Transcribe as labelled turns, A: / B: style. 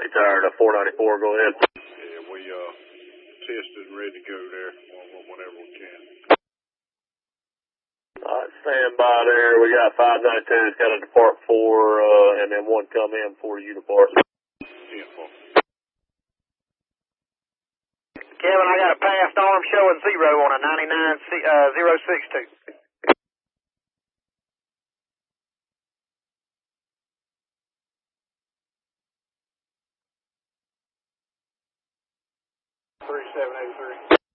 A: Tired of 494, go ahead.
B: Yeah, we tested and ready to go there whenever we can.
A: Alright, stand by there. We got 592, it's got to depart 4, and then 1 come in before you depart.
B: 10-4.
C: Kevin, I got a passed arm showing 0 on a 99062. 3783.